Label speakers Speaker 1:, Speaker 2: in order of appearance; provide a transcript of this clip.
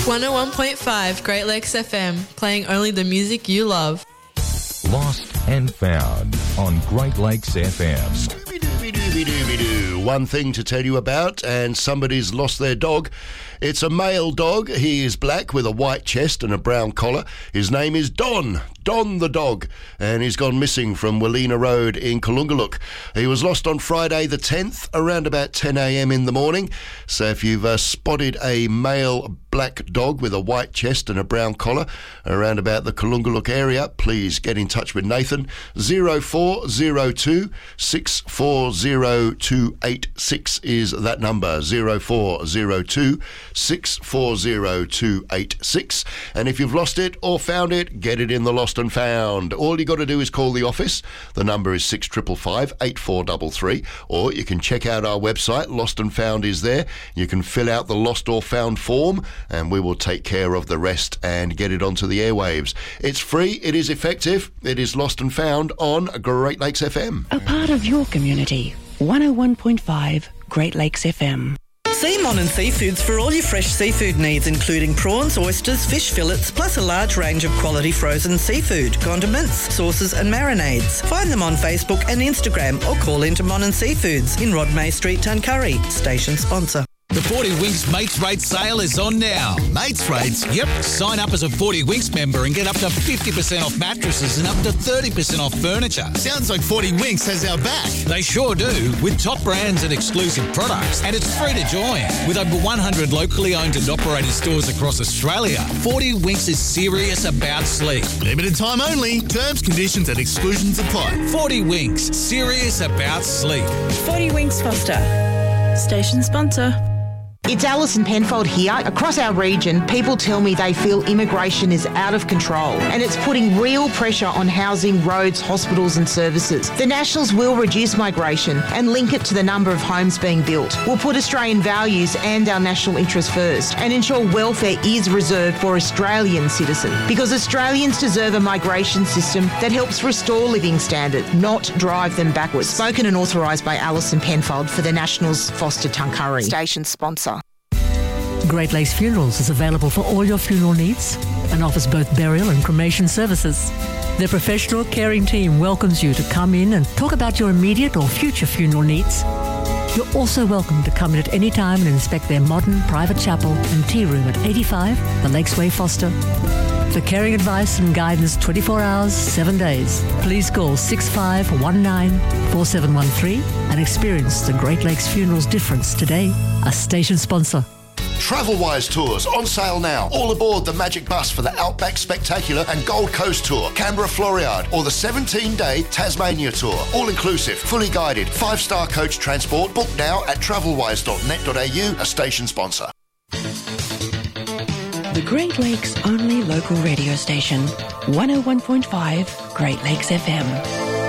Speaker 1: 101.5 Great Lakes FM, playing only the music you love.
Speaker 2: Lost and Found on Great Lakes FM.
Speaker 3: Scooby-Dooby-Dooby-Dooby-Doo. One thing to tell you about, and somebody's lost their dog. It's a male dog. He is black with a white chest and a brown collar. His name is Don the dog, and he's gone missing from Wallina Road in Kalungaluk. He was lost on Friday the 10th around about 10 a.m. in the morning. So if you've spotted a male black dog with a white chest and a brown collar around about the Kalungaluk area, please get in touch with Nathan. 0402 640 286 is that number, 0402 640 286. And if you've lost it or found it, get it in the Lost and Found. All you got to do is call the office. The number is 6555 8433, or you can check out our website. Lost and Found is there. You can fill out the Lost or Found form, and we will take care of the rest and get it onto the airwaves. It's free, it is effective, it is Lost and Found on Great Lakes FM.
Speaker 4: A part of your community. 101.5 Great Lakes FM.
Speaker 5: See Mon and Seafoods for all your fresh seafood needs, including prawns, oysters, fish fillets, plus a large range of quality frozen seafood, condiments, sauces and marinades. Find them on Facebook and Instagram, or call into Mon and Seafoods in Rodmay Street, Tuncurry. Station sponsor.
Speaker 6: The 40 Winks Mates Rates sale is on now. Mates Rates? Yep. Sign up as a 40 Winks member and get up to 50% off mattresses and up to 30% off furniture.
Speaker 7: Sounds like 40 Winks has our back.
Speaker 6: They sure do, with top brands and exclusive products. And it's free to join. With over 100 locally owned and operated stores across Australia, 40 Winks is serious about sleep.
Speaker 7: Limited time only. Terms, conditions and exclusions apply.
Speaker 6: 40 Winks. Serious about sleep.
Speaker 4: 40 Winks Foster. Station sponsor.
Speaker 8: It's Alison Penfold here. Across our region, people tell me they feel immigration is out of control and it's putting real pressure on housing, roads, hospitals and services. The Nationals will reduce migration and link it to the number of homes being built. We'll put Australian values and our national interests first and ensure welfare is reserved for Australian citizens, because Australians deserve a migration system that helps restore living standards, not drive them backwards. Spoken and authorised by Alison Penfold for the Nationals, Foster Tuncurry. Station sponsor.
Speaker 9: Great Lakes Funerals is available for all your funeral needs and offers both burial and cremation services. Their professional, caring team welcomes you to come in and talk about your immediate or future funeral needs. You're also welcome to come in at any time and inspect their modern private chapel and tea room at 85 The Lakes Way, Foster. For caring advice and guidance 24 hours, 7 days, please call 6519 4713 and experience the Great Lakes Funerals difference today. A station sponsor.
Speaker 3: Travelwise Tours on sale now. All aboard the Magic Bus for the Outback Spectacular and Gold Coast Tour, Canberra Floriade, or the 17-day Tasmania Tour. All inclusive, fully guided, 5-star coach transport. Book now at travelwise.net.au, a station sponsor.
Speaker 4: The Great Lakes only local radio station. 101.5 Great Lakes FM.